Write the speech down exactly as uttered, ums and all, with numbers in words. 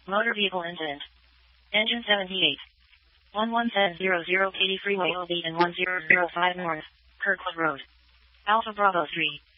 Motor vehicle incident. Engine seventy-eight. one one seven zero zero Katy Freeway O B and one zero zero five North, Kirkwood Road. Alpha Bravo three.